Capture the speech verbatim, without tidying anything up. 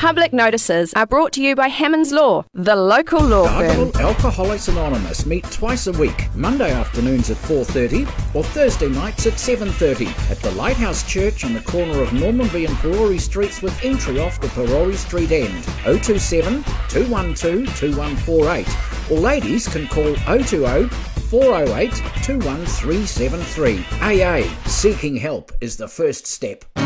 public notices are brought to you by Hammond's Law, the local law firm. Dargaville Alcoholics Anonymous meet twice a week, Monday afternoons at four thirty or Thursday nights at seven thirty at the Lighthouse Church on the corner of Normanby and Perori Streets with entry off the Perori Street end. oh two seven, two one two, two one four eight or ladies can call oh two oh, four oh eight, two one three seven three. A A, seeking help is the first step.